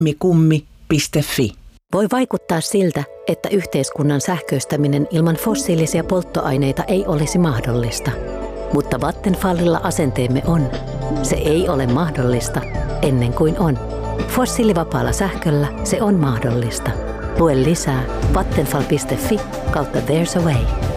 kummi.fi. Voi vaikuttaa siltä, että yhteiskunnan sähköistäminen ilman fossiilisia polttoaineita ei olisi mahdollista. Mutta Vattenfallilla asenteemme on. Se ei ole mahdollista ennen kuin on. Fossiilivapaalla sähköllä se on mahdollista. Lue lisää vattenfall.fi/There's a way.